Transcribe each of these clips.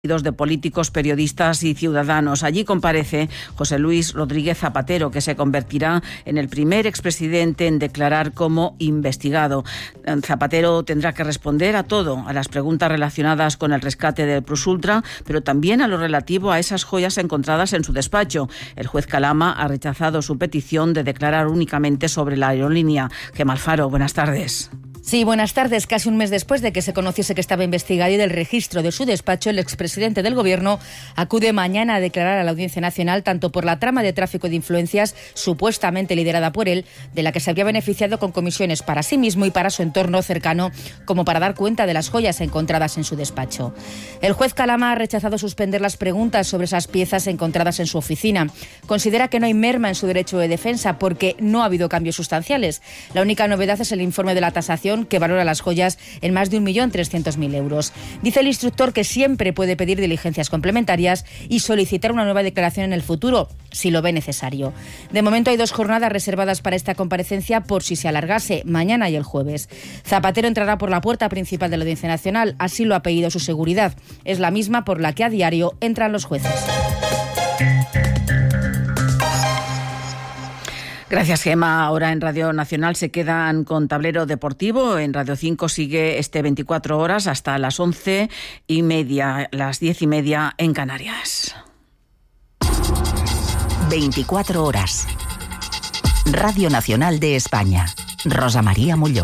de políticos, periodistas y ciudadanos. Allí comparece José Luis Rodríguez Zapatero, que se convertirá en el primer expresidente en declarar como investigado. Zapatero tendrá que responder a todo, a las preguntas relacionadas con el rescate del Plus Ultra, pero también a lo relativo a esas joyas encontradas en su despacho. El juez Calama ha rechazado su petición de declarar únicamente sobre la aerolínea. Gemma Alfaro, buenas tardes. Sí, buenas tardes. Casi un mes después de que se conociese que estaba investigado y del registro de su despacho, el expresidente del Gobierno acude mañana a declarar a la Audiencia Nacional tanto por la trama de tráfico de influencias supuestamente liderada por él, de la que se había beneficiado con comisiones para sí mismo y para su entorno cercano, como para dar cuenta de las joyas encontradas en su despacho. El juez Calama ha rechazado suspender las preguntas sobre esas piezas encontradas en su oficina. Considera que no hay merma en su derecho de defensa porque no ha habido cambios sustanciales. La única novedad es el informe de la tasación, que valora las joyas en más de 1.300.000 euros. Dice el instructor que siempre puede pedir diligencias complementarias y solicitar una nueva declaración en el futuro, si lo ve necesario. De momento hay 2 jornadas reservadas para esta comparecencia por si se alargase, mañana y el jueves. Zapatero entrará por la puerta principal de la Audiencia Nacional, así lo ha pedido su seguridad. Es la misma por la que a diario entran los jueces. Gracias, Gemma. Ahora en Radio Nacional se quedan con Tablero Deportivo. En Radio 5 sigue 24 horas hasta las 11:30, las 10:30 en Canarias. 24 horas. Radio Nacional de España. Rosa María Molló.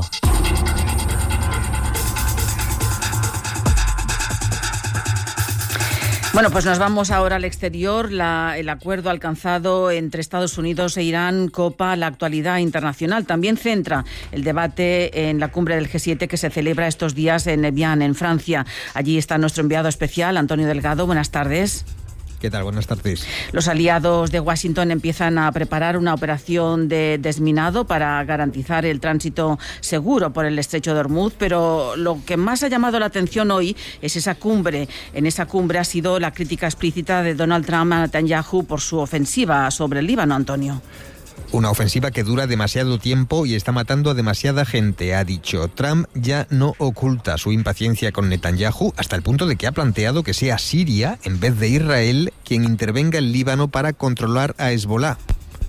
Bueno, pues nos vamos ahora al exterior. El acuerdo alcanzado entre Estados Unidos e Irán copa la actualidad internacional. También centra el debate en la cumbre del G7 que se celebra estos días en Evian, en Francia. Allí está nuestro enviado especial, Antonio Delgado. Buenas tardes. ¿Qué tal? Buenas tardes. Los aliados de Washington empiezan a preparar una operación de desminado para garantizar el tránsito seguro por el estrecho de Hormuz, pero lo que más ha llamado la atención hoy es esa cumbre. En esa cumbre ha sido la crítica explícita de Donald Trump a Netanyahu por su ofensiva sobre el Líbano, Antonio. Una ofensiva que dura demasiado tiempo y está matando a demasiada gente, ha dicho. Trump ya no oculta su impaciencia con Netanyahu hasta el punto de que ha planteado que sea Siria, en vez de Israel, quien intervenga en Líbano para controlar a Hezbollah.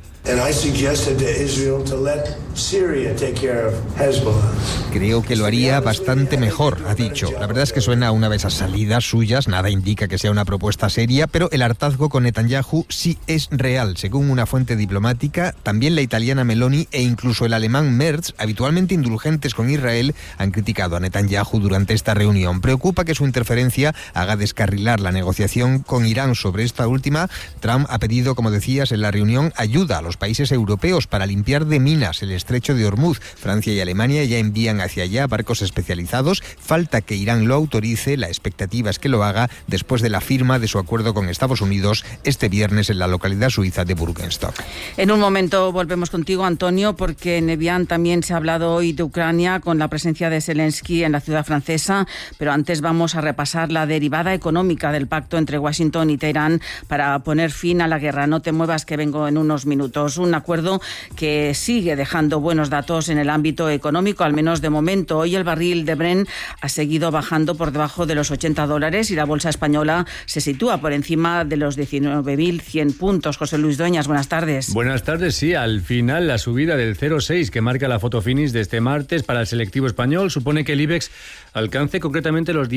Creo que lo haría bastante mejor, ha dicho. La verdad es que suena a una de esas salidas suyas, nada indica que sea una propuesta seria, pero el hartazgo con Netanyahu sí es real. Según una fuente diplomática, también la italiana Meloni e incluso el alemán Merz, habitualmente indulgentes con Israel, han criticado a Netanyahu durante esta reunión. Preocupa que su interferencia haga descarrilar la negociación con Irán sobre esta última. Trump ha pedido, como decías, en la reunión ayuda a los países europeos para limpiar de minas el estrecho de Hormuz. Francia y Alemania ya envían hacia allá barcos especializados. Falta que Irán lo autorice. La expectativa es que lo haga después de la firma de su acuerdo con Estados Unidos este viernes en la localidad suiza de Burgenstock. En un momento volvemos contigo, Antonio, porque en Evian también se ha hablado hoy de Ucrania con la presencia de Zelensky en la ciudad francesa, pero antes vamos a repasar la derivada económica del pacto entre Washington y Teherán para poner fin a la guerra. No te muevas, que vengo en unos minutos. Un acuerdo que sigue dejando buenos datos en el ámbito económico, al menos de momento. Hoy el barril de Brent ha seguido bajando por debajo de los $80 y la bolsa española se sitúa por encima de los 19.100 puntos. José Luis Dueñas, buenas tardes. Buenas tardes, sí. Al final, la subida del 0,6 que marca la foto finish de este martes para el selectivo español supone que el IBEX alcance concretamente los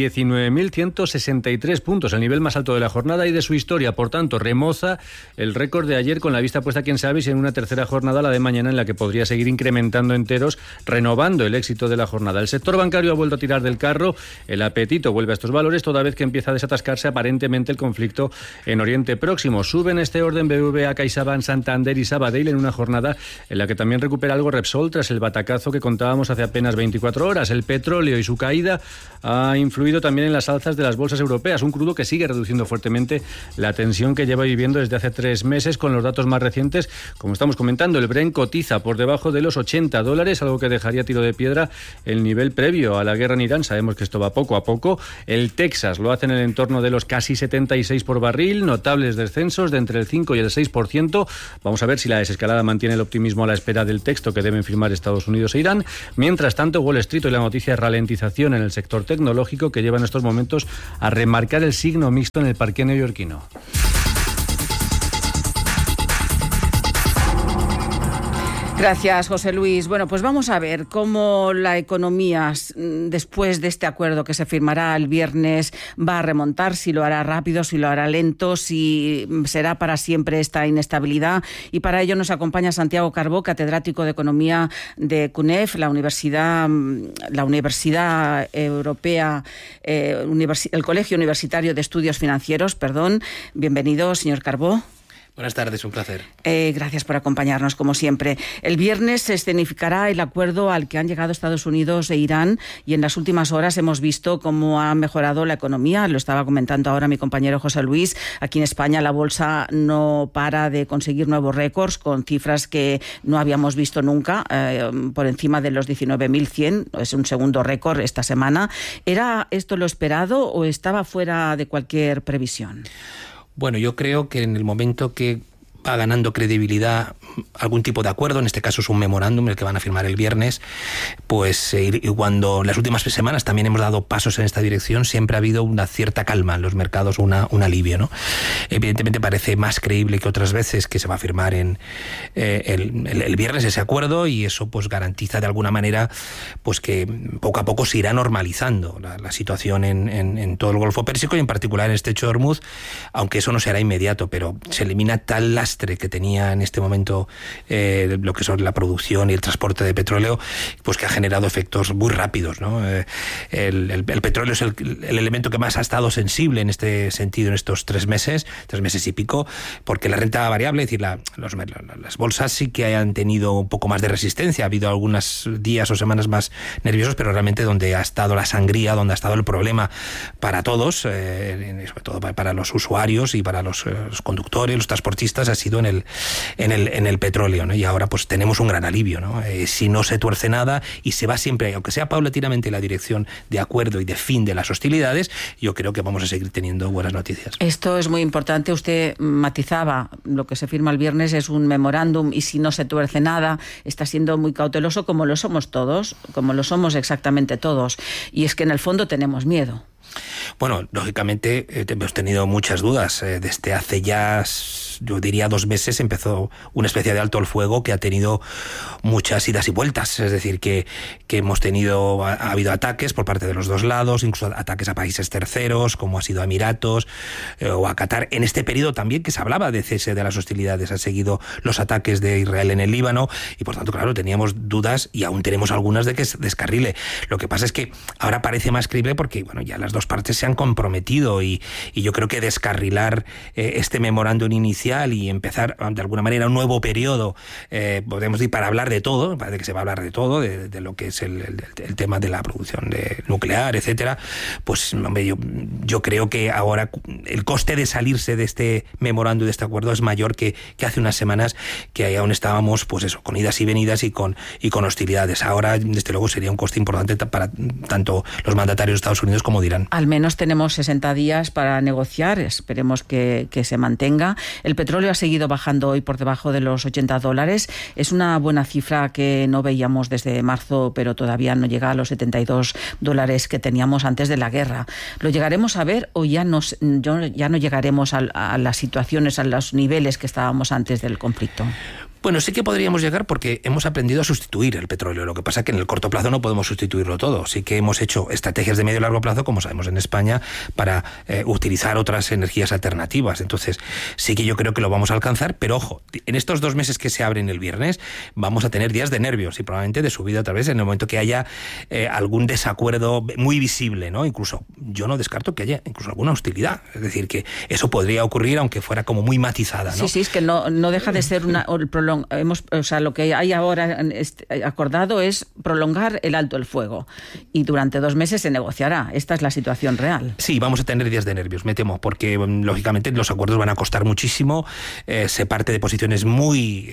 19.163 puntos, el nivel más alto de la jornada y de su historia. Por tanto, remoza el récord de ayer con la vista puesta, quién sabe, si en una tercera jornada, la de mañana, en la que podría seguir incrementando enteros, renovando el éxito de la jornada. El sector bancario ha vuelto a tirar del carro, el apetito vuelve a estos valores, toda vez que empieza a desatascarse aparentemente el conflicto en Oriente Próximo. Suben este orden BBVA, CaixaBank, Santander y Sabadell en una jornada en la que también recupera algo Repsol tras el batacazo que contábamos hace apenas 24 horas. El petróleo y su caída ha influido también en las alzas de las bolsas europeas, un crudo que sigue reduciendo fuertemente la tensión que lleva viviendo desde hace 3 meses, con los datos más recientes Como estamos comentando, el Brent cotiza por debajo de los $80, algo que dejaría tiro de piedra el nivel previo a la guerra en Irán. Sabemos que esto va poco a poco. El Texas lo hace en el entorno de los casi 76 por barril, notables descensos de entre el 5 y el 6%. Vamos a ver si la desescalada mantiene el optimismo a la espera del texto que deben firmar Estados Unidos e Irán. Mientras tanto, Wall Street, hoy la noticia es ralentización en el sector tecnológico, que lleva en estos momentos a remarcar el signo mixto en el parqué neoyorquino. Gracias, José Luis. Bueno, pues vamos a ver cómo la economía, después de este acuerdo que se firmará el viernes, va a remontar, si lo hará rápido, si lo hará lento, si será para siempre esta inestabilidad. Y para ello nos acompaña Santiago Carbó, catedrático de Economía de CUNEF, la Universidad Europea, el Colegio Universitario de Estudios Financieros, perdón. Bienvenido, señor Carbó. Buenas tardes, un placer. Gracias por acompañarnos, como siempre. El viernes se escenificará el acuerdo al que han llegado Estados Unidos e Irán, y en las últimas horas hemos visto cómo ha mejorado la economía. Lo estaba comentando ahora mi compañero José Luis. Aquí en España la bolsa no para de conseguir nuevos récords, con cifras que no habíamos visto nunca, por encima de los 19.100. Es un segundo récord esta semana. ¿Era esto lo esperado o estaba fuera de cualquier previsión? Bueno, yo creo que en el momento que va ganando credibilidad algún tipo de acuerdo, en este caso es un memorándum el que van a firmar el viernes, pues cuando en las últimas semanas también hemos dado pasos en esta dirección, siempre ha habido una cierta calma en los mercados, un alivio, ¿no? Evidentemente parece más creíble que otras veces que se va a firmar el viernes ese acuerdo, y eso pues garantiza de alguna manera pues que poco a poco se irá normalizando la situación en todo el Golfo Pérsico y en particular en el Estrecho de Hormuz, aunque eso no será inmediato, pero se elimina tal lastre que tenía en este momento lo que son la producción y el transporte de petróleo, pues que ha generado efectos muy rápidos, ¿no? El petróleo es el elemento que más ha estado sensible en este sentido en estos 3 meses y pico, porque la renta variable, es decir, las bolsas sí que hayan tenido un poco más de resistencia. Ha habido algunos días o semanas más nerviosos, pero realmente donde ha estado la sangría, donde ha estado el problema para todos, sobre todo para los usuarios y para los conductores, los transportistas, ha sido en el petróleo, ¿no? Y ahora pues tenemos un gran alivio, ¿no? Si no se tuerce nada y se va siempre, aunque sea paulatinamente, en la dirección de acuerdo y de fin de las hostilidades, yo creo que vamos a seguir teniendo buenas noticias. Esto es muy importante. Usted matizaba, lo que se firma el viernes es un memorándum, y si no se tuerce nada, está siendo muy cauteloso, como lo somos todos, como lo somos exactamente todos. Y es que en el fondo tenemos miedo. Bueno, lógicamente hemos tenido muchas dudas. Desde hace ya, yo diría, 2 meses empezó una especie de alto el fuego que ha tenido muchas idas y vueltas. Es decir, que hemos tenido, ha habido ataques por parte de los dos lados, incluso ataques a países terceros, como ha sido a Emiratos o a Qatar. En este periodo también que se hablaba de cese de las hostilidades, han seguido los ataques de Israel en el Líbano, y por tanto, claro, teníamos dudas y aún tenemos algunas de que se descarrile. Lo que pasa es que ahora parece más creíble porque, bueno, ya las dos partes se han comprometido, y yo creo que descarrilar este memorándum inicial y empezar de alguna manera un nuevo periodo, podemos decir, para hablar de todo, parece que se va a hablar de todo, de lo que es el tema de la producción nuclear, etcétera. Pues hombre, yo creo que ahora el coste de salirse de este memorándum, de este acuerdo, es mayor que hace unas semanas, que aún estábamos pues eso, con idas y venidas y con hostilidades. Ahora, desde luego, sería un coste importante para tanto los mandatarios de Estados Unidos como de Irán. Al menos tenemos 60 días para negociar, esperemos que se mantenga. El petróleo ha seguido bajando hoy por debajo de los $80. Es una buena cifra que no veíamos desde marzo, pero todavía no llega a los $72 que teníamos antes de la guerra. ¿Lo llegaremos a ver o ya no llegaremos a las situaciones, a los niveles que estábamos antes del conflicto? Bueno, sí que podríamos llegar porque hemos aprendido a sustituir el petróleo. Lo que pasa es que en el corto plazo no podemos sustituirlo todo. Sí que hemos hecho estrategias de medio y largo plazo, como sabemos en España, para utilizar otras energías alternativas. Entonces, sí que yo creo que lo vamos a alcanzar, pero ojo, en estos 2 meses que se abren el viernes vamos a tener días de nervios y probablemente de subida otra vez en el momento que haya algún desacuerdo muy visible, ¿no? Incluso yo no descarto que haya incluso alguna hostilidad. Es decir, que eso podría ocurrir, aunque fuera como muy matizada, ¿no? Sí, es que no deja de ser el prolongamiento lo que hay ahora acordado es prolongar el alto el fuego y durante 2 meses se negociará. Esta es la situación real. Sí, vamos a tener días de nervios, me temo, porque lógicamente los acuerdos van a costar muchísimo, se parte de posiciones muy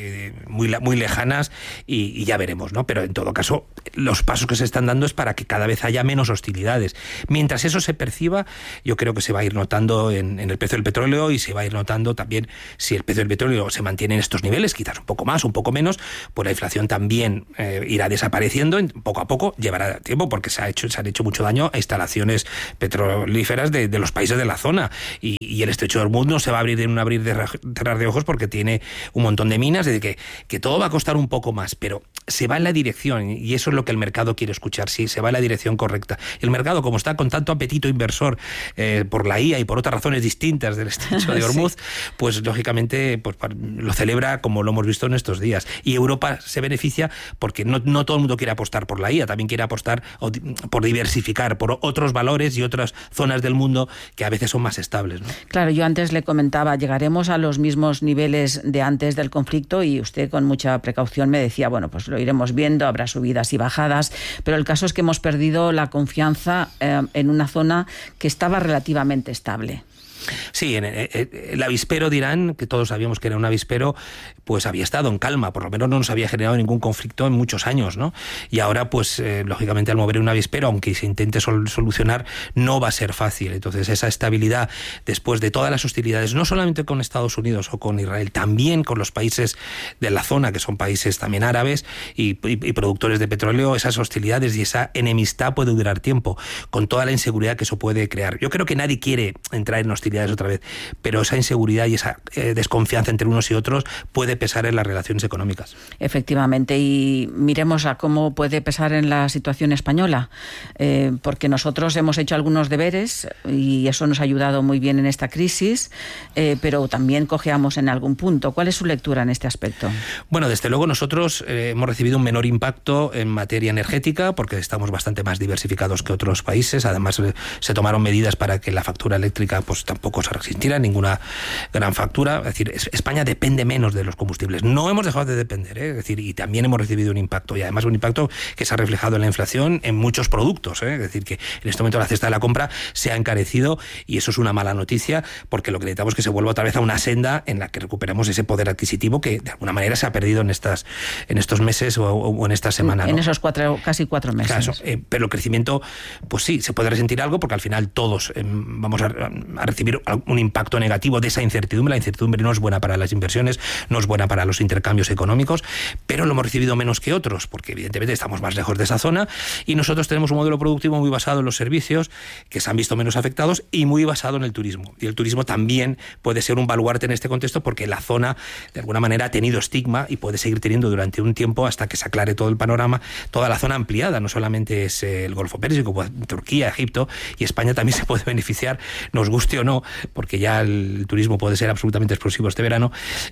lejanas y ya veremos, ¿no? Pero en todo caso, los pasos que se están dando es para que cada vez haya menos hostilidades. Mientras eso se perciba, yo creo que se va a ir notando en el precio del petróleo y se va a ir notando también si el precio del petróleo se mantiene en estos niveles, quizás un poco más, un poco menos, pues la inflación también irá desapareciendo poco a poco, llevará tiempo porque se han hecho mucho daño a instalaciones petrolíferas de los países de la zona y el estrecho de Hormuz no se va a abrir en un abrir de cerrar de ojos porque tiene un montón de minas, de que todo va a costar un poco más, pero se va en la dirección y eso es lo que el mercado quiere escuchar, sí, se va en la dirección correcta. Y el mercado, como está con tanto apetito inversor por la IA y por otras razones distintas del estrecho de Hormuz, sí, pues lógicamente pues, lo celebra como lo hemos visto en estos días. Y Europa se beneficia porque no todo el mundo quiere apostar por la IA, también quiere apostar por diversificar, por otros valores y otras zonas del mundo que a veces son más estables, ¿no? Claro, yo antes le comentaba, llegaremos a los mismos niveles de antes del conflicto y usted con mucha precaución me decía, bueno, pues lo iremos viendo, habrá subidas y bajadas, pero el caso es que hemos perdido la confianza en una zona que estaba relativamente estable. Sí, el avispero de Irán, que todos sabíamos que era un avispero, pues había estado en calma, por lo menos no nos había generado ningún conflicto en muchos años, ¿no? Y ahora, pues, lógicamente, al mover un avispero, aunque se intente solucionar, no va a ser fácil. Entonces, esa estabilidad, después de todas las hostilidades, no solamente con Estados Unidos o con Israel, también con los países de la zona, que son países también árabes y productores de petróleo, esas hostilidades y esa enemistad puede durar tiempo, con toda la inseguridad que eso puede crear. Yo creo que nadie quiere entrar en hostilidades otra vez, pero esa inseguridad y esa desconfianza entre unos y otros puede pesar en las relaciones económicas. Efectivamente, y miremos a cómo puede pesar en la situación española, porque nosotros hemos hecho algunos deberes y eso nos ha ayudado muy bien en esta crisis, pero también cojeamos en algún punto. ¿Cuál es su lectura en este aspecto? Bueno, desde luego nosotros hemos recibido un menor impacto en materia energética porque estamos bastante más diversificados que otros países. Además, se tomaron medidas para que la factura eléctrica pues tampoco se resistiera ninguna gran factura. Es decir, España depende menos de los combustibles. No hemos dejado de depender, es decir, y también hemos recibido un impacto, y además un impacto que se ha reflejado en la inflación en muchos productos, es decir, que en este momento la cesta de la compra se ha encarecido y eso es una mala noticia porque lo que necesitamos es que se vuelva otra vez a una senda en la que recuperemos ese poder adquisitivo que de alguna manera se ha perdido en estos meses o en esta semana, ¿no? En esos casi 4 meses. Claro, pero el crecimiento, pues sí, se puede resentir algo porque al final todos vamos a recibir un impacto negativo de esa incertidumbre. La incertidumbre no es buena para las inversiones, no es buena para los intercambios económicos, pero lo hemos recibido menos que otros, porque evidentemente estamos más lejos de esa zona y nosotros tenemos un modelo productivo muy basado en los servicios, que se han visto menos afectados, y muy basado en el turismo. Y el turismo también puede ser un baluarte en este contexto porque la zona, de alguna manera, ha tenido estigma y puede seguir teniendo durante un tiempo hasta que se aclare todo el panorama, toda la zona ampliada. No solamente es el Golfo Pérsico, pues Turquía, Egipto, y España también se puede beneficiar, nos guste o no, porque ya el turismo puede ser absolutamente explosivo este verano,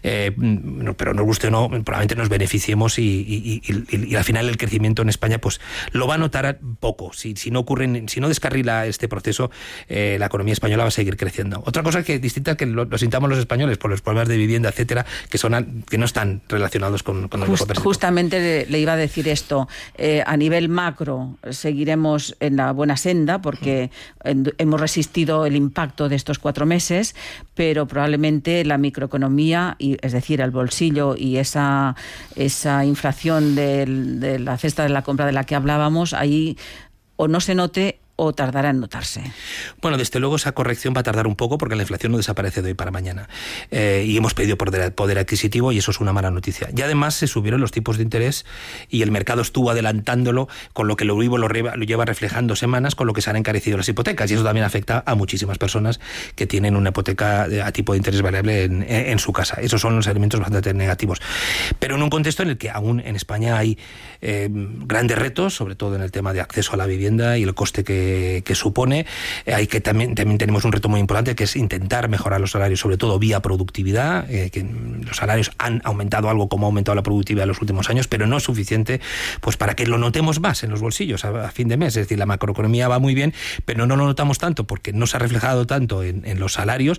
pero nos guste o no, probablemente nos beneficiemos y al final el crecimiento en España pues lo va a notar poco. Si no descarrila este proceso, la economía española va a seguir creciendo. Otra cosa que distinta que lo sintamos los españoles por los problemas de vivienda, etcétera, que no están relacionados con el Golfo Pérsico. Justamente le iba a decir esto. A nivel macro seguiremos en la buena senda porque hemos resistido el impacto de estos 4 meses, pero probablemente la microeconomía, es decir, el bolsillo y esa inflación de la cesta de la compra de la que hablábamos, ahí o no se note o tardará en notarse. Bueno, desde luego esa corrección va a tardar un poco porque la inflación no desaparece de hoy para mañana. Y hemos perdido poder adquisitivo y eso es una mala noticia. Y además se subieron los tipos de interés y el mercado estuvo adelantándolo, con lo que lo lleva reflejando semanas, con lo que se han encarecido las hipotecas. Y eso también afecta a muchísimas personas que tienen una hipoteca a tipo de interés variable en su casa. Esos son los elementos bastante negativos. Pero en un contexto en el que aún en España hay grandes retos, sobre todo en el tema de acceso a la vivienda y el coste que que supone. También tenemos un reto muy importante, que es intentar mejorar los salarios, sobre todo vía productividad, que los salarios han aumentado algo como ha aumentado la productividad en los últimos años, pero no es suficiente pues para que lo notemos más en los bolsillos a fin de mes. Es decir, la macroeconomía va muy bien, pero no lo notamos tanto porque no se ha reflejado tanto en los salarios,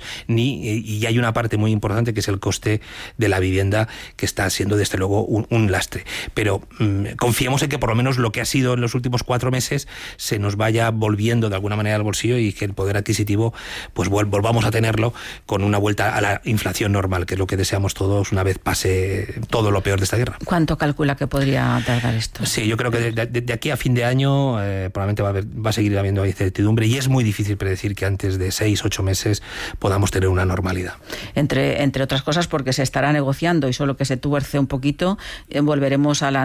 y hay una parte muy importante que es el coste de la vivienda, que está siendo desde luego un lastre. Pero confiemos en que por lo menos lo que ha sido en los últimos 4 meses se nos vaya volviendo de alguna manera al bolsillo, y que el poder adquisitivo pues volvamos a tenerlo con una vuelta a la inflación normal, que es lo que deseamos todos una vez pase todo lo peor de esta guerra. ¿Cuánto calcula que podría tardar esto? Sí, yo creo que de aquí a fin de año probablemente va a seguir habiendo incertidumbre, y es muy difícil predecir que antes de 6-8 meses podamos tener una normalidad. Entre otras cosas porque se estará negociando, y solo que se tuerce un poquito volveremos a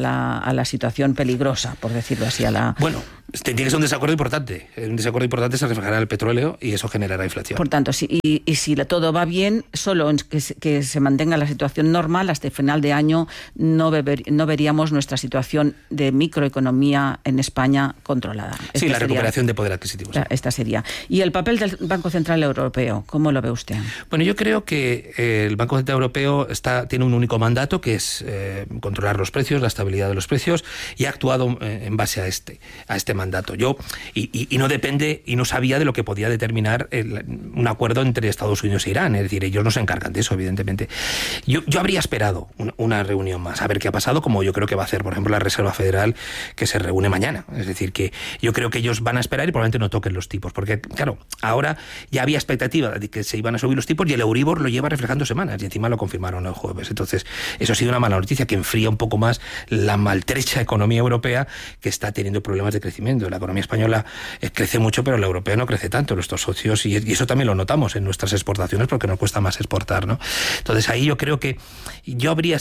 la situación peligrosa, por decirlo así. Bueno, tiene que ser un desacuerdo importante. Un desacuerdo importante se reflejará en el petróleo, y eso generará inflación. Por tanto, si todo va bien, solo en que se mantenga la situación normal, hasta el final de año no veríamos nuestra situación de microeconomía en España controlada. Sí, la recuperación de poder adquisitivo. Esta sería. ¿Y el papel del Banco Central Europeo, cómo lo ve usted? Bueno, yo creo que el Banco Central Europeo tiene un único mandato, que es controlar los precios, la estabilidad de los precios, y ha actuado en base a este mandato. Y no depende, y no sabía de lo que podía determinar un acuerdo entre Estados Unidos e Irán. Es decir, ellos no se encargan de eso, evidentemente. Yo habría esperado una reunión más, a ver qué ha pasado, como yo creo que va a hacer, por ejemplo, la Reserva Federal, que se reúne mañana. Es decir, que yo creo que ellos van a esperar y probablemente no toquen los tipos, porque, claro, ahora ya había expectativa de que se iban a subir los tipos, y el Euribor lo lleva reflejando semanas, y encima lo confirmaron el jueves. Entonces, eso ha sido una mala noticia, que enfría un poco más la maltrecha economía europea, que está teniendo problemas de crecimiento. La economía española crece mucho, pero la europea no crece tanto, nuestros socios, y eso también lo notamos en nuestras exportaciones, porque nos cuesta más exportar, ¿no? Entonces, ahí yo creo que yo habría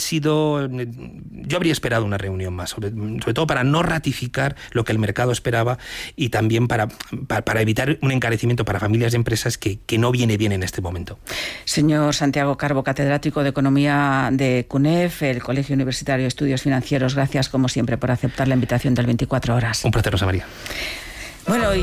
esperado una reunión más, sobre todo para no ratificar lo que el mercado esperaba, y también para evitar un encarecimiento para familias y empresas que no viene bien en este momento. Señor Santiago Carbo, catedrático de Economía de CUNEF, el Colegio Universitario de Estudios Financieros, gracias como siempre por aceptar la invitación del 24 Horas. Un placer, Rosa María. Bueno,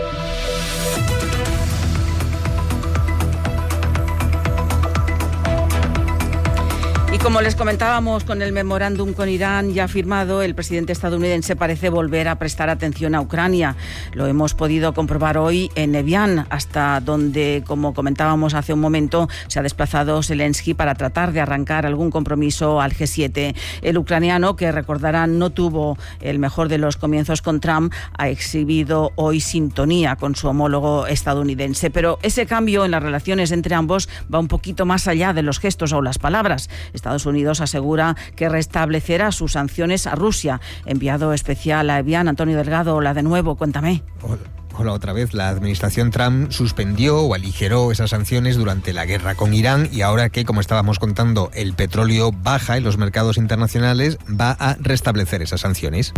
y como les comentábamos, con el memorándum con Irán ya firmado, el presidente estadounidense parece volver a prestar atención a Ucrania. Lo hemos podido comprobar hoy en Evian, hasta donde, como comentábamos hace un momento, se ha desplazado Zelensky para tratar de arrancar algún compromiso al G7. El ucraniano, que recordarán no tuvo el mejor de los comienzos con Trump, ha exhibido hoy sintonía con su homólogo estadounidense. Pero ese cambio en las relaciones entre ambos va un poquito más allá de los gestos o las palabras. Estados Unidos asegura que restablecerá sus sanciones a Rusia. Enviado especial a Evian, Antonio Delgado, hola de nuevo, cuéntame. Hola otra vez. La administración Trump suspendió o aligeró esas sanciones durante la guerra con Irán, y ahora que, como estábamos contando, el petróleo baja en los mercados internacionales, va a restablecer esas sanciones.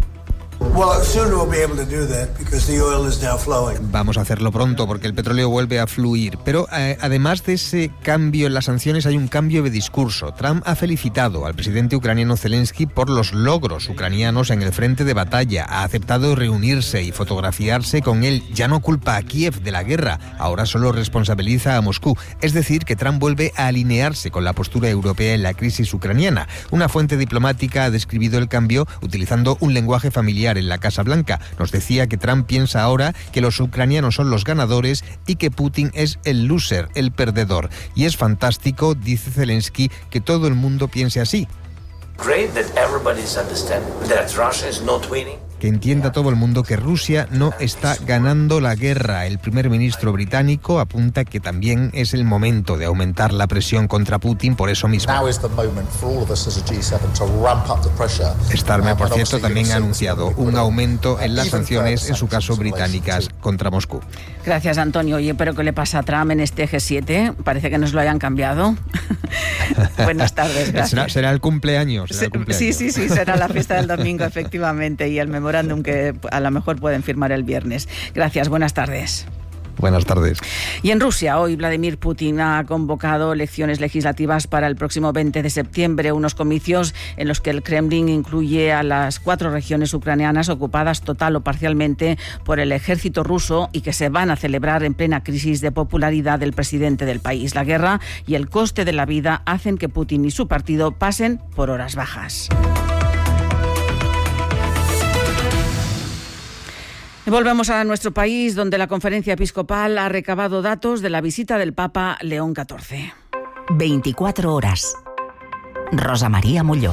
Vamos a hacerlo pronto porque el petróleo vuelve a fluir. Pero además de ese cambio en las sanciones, hay un cambio de discurso. Trump ha felicitado al presidente ucraniano Zelensky por los logros ucranianos en el frente de batalla. Ha aceptado reunirse y fotografiarse con él. Ya no culpa a Kiev de la guerra, ahora solo responsabiliza a Moscú. Es decir, que Trump vuelve a alinearse con la postura europea en la crisis ucraniana. Una fuente diplomática ha descrito el cambio utilizando un lenguaje familiar en la Casa Blanca. Nos decía que Trump piensa ahora que los ucranianos son los ganadores y que Putin es el loser, el perdedor. Y es fantástico, dice Zelensky, que todo el mundo piense así. Great that everybody's understand that Russia is not winning. Que entienda todo el mundo que Rusia no está ganando la guerra. El primer ministro británico apunta que también es el momento de aumentar la presión contra Putin por eso mismo. Starmer, por cierto, también ha anunciado un aumento en las sanciones, en su caso británicas, contra Moscú. Gracias, Antonio. Oye, pero ¿qué le pasa a Trump en este G7? Parece que nos lo hayan cambiado. Buenas tardes, gracias. Será el cumpleaños. Sí, será la fiesta del domingo, efectivamente, y el memorándum que a lo mejor pueden firmar el viernes. Gracias, buenas tardes. Buenas tardes. Y en Rusia, hoy Vladimir Putin ha convocado elecciones legislativas para el próximo 20 de septiembre, unos comicios en los que el Kremlin incluye a las 4 regiones ucranianas ocupadas total o parcialmente por el ejército ruso y que se van a celebrar en plena crisis de popularidad del presidente del país. La guerra y el coste de la vida hacen que Putin y su partido pasen por horas bajas. Volvemos a nuestro país, donde la Conferencia Episcopal ha recabado datos de la visita del Papa León XIV. 24 horas. Rosa María Molló.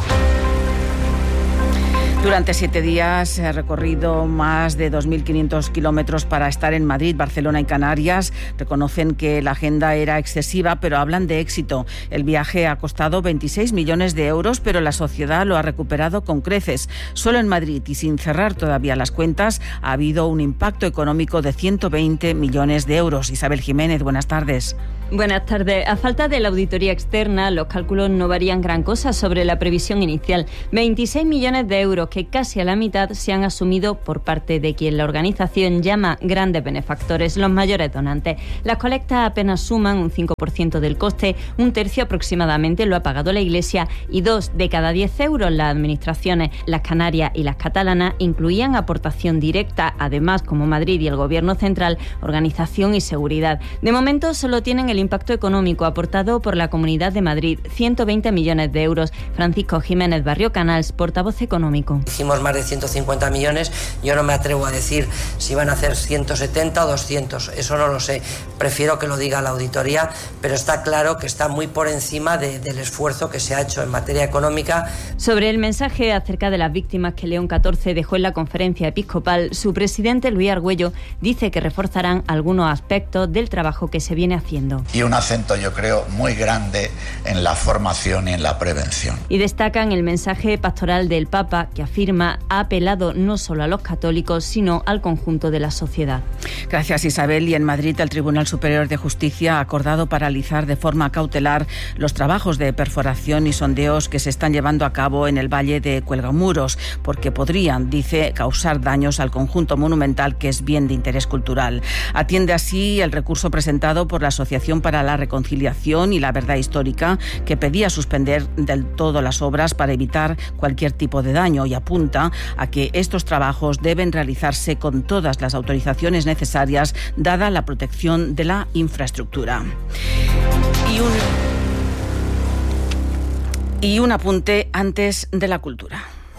Durante 7 días he recorrido más de 2.500 kilómetros para estar en Madrid, Barcelona y Canarias. Reconocen que la agenda era excesiva, pero hablan de éxito. El viaje ha costado 26 millones de euros, pero la sociedad lo ha recuperado con creces. Solo en Madrid, y sin cerrar todavía las cuentas, ha habido un impacto económico de 120 millones de euros. Isabel Jiménez, buenas tardes. Buenas tardes. A falta de la auditoría externa, los cálculos no varían gran cosa sobre la previsión inicial. 26 millones de euros, que casi a la mitad se han asumido por parte de quien la organización llama grandes benefactores, los mayores donantes. Las colectas apenas suman un 5% del coste, un tercio aproximadamente lo ha pagado la Iglesia y 2 de cada 10 euros las administraciones. Las canarias y las catalanas incluían aportación directa, además, como Madrid y el Gobierno central, organización y seguridad. De momento solo tienen el impacto económico aportado por la Comunidad de Madrid, 120 millones de euros. Francisco Jiménez Barrio Canals, portavoz económico. Hicimos más de 150 millones, yo no me atrevo a decir si van a hacer 170 o 200, eso no lo sé, prefiero que lo diga la auditoría, pero está claro que está muy por encima del esfuerzo que se ha hecho en materia económica. Sobre el mensaje acerca de las víctimas que León XIV dejó en la Conferencia Episcopal, su presidente Luis Argüello dice que reforzarán algunos aspectos del trabajo que se viene haciendo. Y un acento, yo creo, muy grande en la formación y en la prevención. Y destacan el mensaje pastoral del Papa, que afirma ha apelado no solo a los católicos, sino al conjunto de la sociedad. Gracias, Isabel. Y en Madrid, el Tribunal Superior de Justicia ha acordado paralizar de forma cautelar los trabajos de perforación y sondeos que se están llevando a cabo en el Valle de Cuelgamuros, porque podrían, dice, causar daños al conjunto monumental, que es bien de interés cultural. Atiende así el recurso presentado por la Asociación para la Reconciliación y la Verdad Histórica, que pedía suspender del todo las obras para evitar cualquier tipo de daño, y apunta a que estos trabajos deben realizarse con todas las autorizaciones necesarias, dada la protección de la infraestructura. Y un apunte antes de la cultura.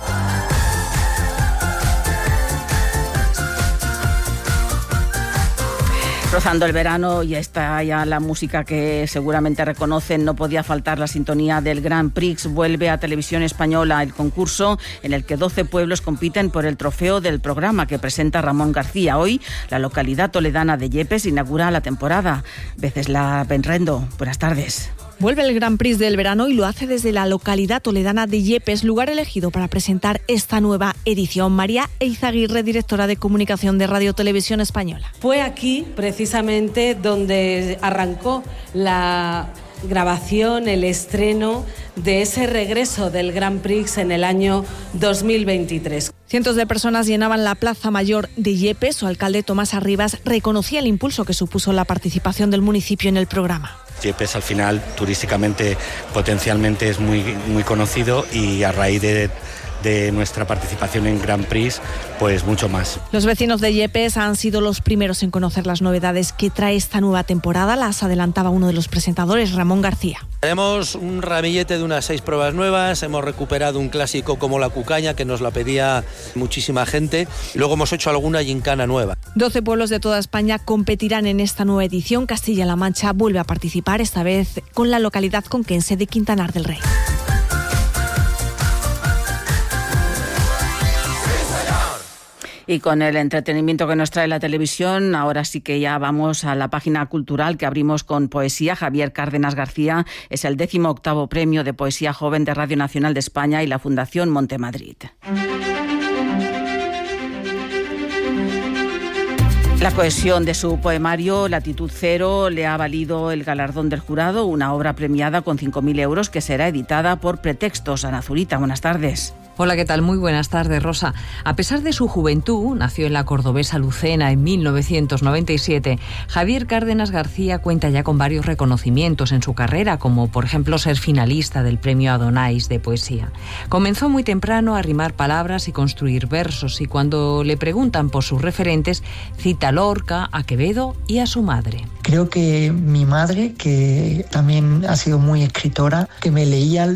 Rozando el verano, y está ya la música que seguramente reconocen, no podía faltar la sintonía del Grand Prix. Vuelve a Televisión Española el concurso en el que 12 pueblos compiten por el trofeo del programa que presenta Ramón García. Hoy, la localidad toledana de Yepes inaugura la temporada. Becesla Benrendo, buenas tardes. Vuelve el Grand Prix del verano y lo hace desde la localidad toledana de Yepes, lugar elegido para presentar esta nueva edición. María Eizaguirre, directora de comunicación de Radio Televisión Española. Fue aquí precisamente donde arrancó la grabación, el estreno de ese regreso del Grand Prix en el año 2023. Cientos de personas llenaban la Plaza Mayor de Yepes. Su alcalde Tomás Arribas reconocía el impulso que supuso la participación del municipio en el programa. Yepes al final turísticamente potencialmente es muy conocido, y a raíz de nuestra participación en Grand Prix, pues mucho más. Los vecinos de Yepes han sido los primeros en conocer las novedades que trae esta nueva temporada. Las adelantaba uno de los presentadores, Ramón García. Tenemos un ramillete de unas 6 pruebas nuevas, hemos recuperado un clásico como la cucaña, que nos la pedía muchísima gente, y luego hemos hecho alguna gincana nueva. 12 pueblos de toda España competirán en esta nueva edición. Castilla-La Mancha vuelve a participar, esta vez con la localidad conquense de Quintanar del Rey. Y con el entretenimiento que nos trae la televisión, ahora sí que ya vamos a la página cultural, que abrimos con poesía. Javier Cárdenas García es el 18º premio de poesía joven de Radio Nacional de España y la Fundación Montemadrid. La cohesión de su poemario Latitud Cero le ha valido el galardón del jurado, una obra premiada con 5.000 euros que será editada por Pretextos. Ana Zurita, buenas tardes. Hola, ¿qué tal? Muy buenas tardes, Rosa. A pesar de su juventud, nació en la cordobesa Lucena en 1997, Javier Cárdenas García cuenta ya con varios reconocimientos en su carrera, como por ejemplo ser finalista del Premio Adonais de poesía. Comenzó muy temprano a rimar palabras y construir versos, y cuando le preguntan por sus referentes, cita a Lorca, a Quevedo y a su madre. Creo que mi madre, que también ha sido muy escritora, que me leía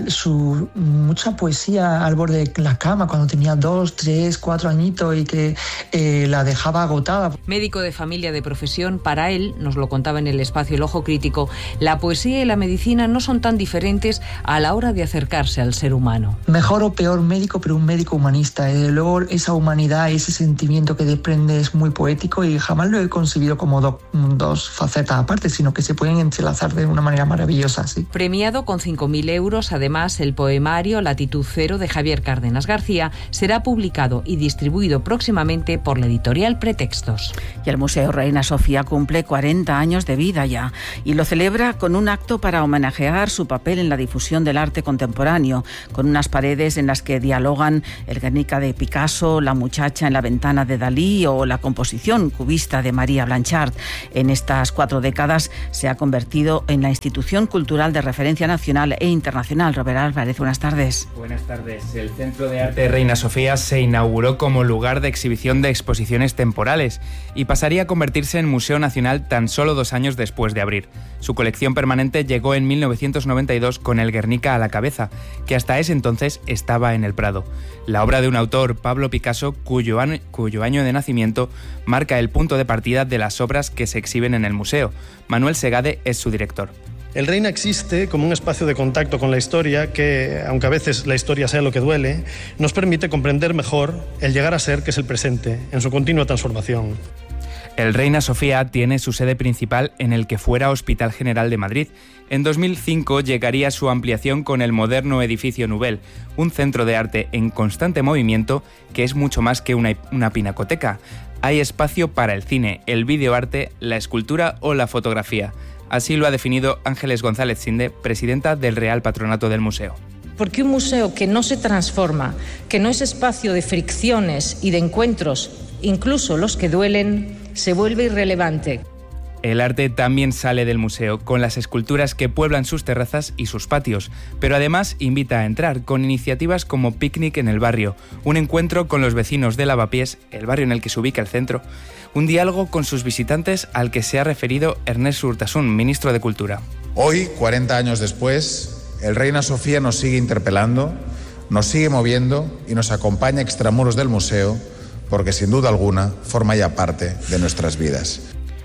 mucha poesía al borde de la cama cuando tenía 2, 3, 4 añitos y que la dejaba agotada. Médico de familia de profesión, para él, nos lo contaba en el espacio El Ojo Crítico, la poesía y la medicina no son tan diferentes a la hora de acercarse al ser humano. Mejor o peor médico, pero un médico humanista. Luego esa humanidad, ese sentimiento que desprende es muy poético y jamás lo he concebido como dos facetas aparte, sino que se pueden entrelazar de una manera maravillosa. ¿Sí? Premiado con 5.000 euros, además, el poemario Latitud Cero de Javier Cárdenas García será publicado y distribuido próximamente por la editorial Pretextos. Y el Museo Reina Sofía cumple 40 años de vida ya y lo celebra con un acto para homenajear su papel en la difusión del arte contemporáneo, con unas paredes en las que dialogan el Guernica de Picasso, La muchacha en la ventana de Dalí o la composición cubista de María Blanchard. En estas 4 décadas se ha convertido en la institución cultural de referencia nacional e internacional. Robert Álvarez, buenas tardes. Buenas tardes. El Centro de Arte Reina Sofía se inauguró como lugar de exhibición de exposiciones temporales y pasaría a convertirse en Museo Nacional tan solo 2 años después de abrir. Su colección permanente llegó en 1992 con el Guernica a la cabeza, que hasta ese entonces estaba en el Prado. La obra de un autor, Pablo Picasso, cuyo año de nacimiento marca el punto de partida de las obras que se exhiben en el museo. Manuel Segade es su director. El Reina existe como un espacio de contacto con la historia que, aunque a veces la historia sea lo que duele, nos permite comprender mejor el llegar a ser, que es el presente, en su continua transformación. El Reina Sofía tiene su sede principal en el que fuera Hospital General de Madrid. En 2005 llegaría su ampliación con el moderno edificio Nouvel, un centro de arte en constante movimiento que es mucho más que una pinacoteca. Hay espacio para el cine, el videoarte, la escultura o la fotografía. Así lo ha definido Ángeles González Sinde, presidenta del Real Patronato del Museo. Porque un museo que no se transforma, que no es espacio de fricciones y de encuentros, incluso los que duelen, se vuelve irrelevante. El arte también sale del museo, con las esculturas que pueblan sus terrazas y sus patios, pero además invita a entrar con iniciativas como Picnic en el Barrio, un encuentro con los vecinos de Lavapiés, el barrio en el que se ubica el centro, un diálogo con sus visitantes al que se ha referido Ernest Urtasun, ministro de Cultura. Hoy, 40 años después, el Reina Sofía nos sigue interpelando, nos sigue moviendo y nos acompaña extramuros del museo, porque sin duda alguna forma ya parte de nuestras vidas.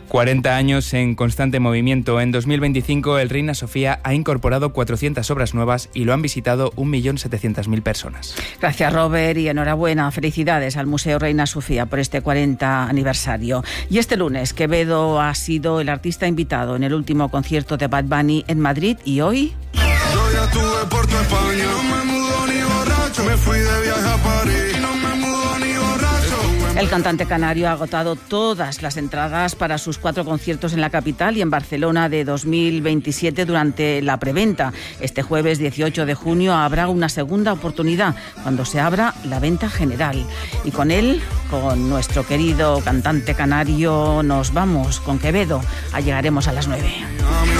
40 años en constante movimiento. En 2025 el Reina Sofía ha incorporado 400 obras nuevas y lo han visitado 1.700.000 personas. Gracias, Robert, y enhorabuena. Felicidades al Museo Reina Sofía por este 40 aniversario. Y este lunes Quevedo ha sido el artista invitado en el último concierto de Bad Bunny en Madrid y hoy... Yo ya estuve por tu España, no me mudo ni borracho, me fui de viaje a París, no me mudo ni borracho. El cantante canario ha agotado todas las entradas para sus 4 conciertos en la capital y en Barcelona de 2027 durante la preventa. Este jueves 18 de junio habrá una segunda oportunidad cuando se abra la venta general. Y con él, con nuestro querido cantante canario, nos vamos con Quevedo. Llegaremos a las 9.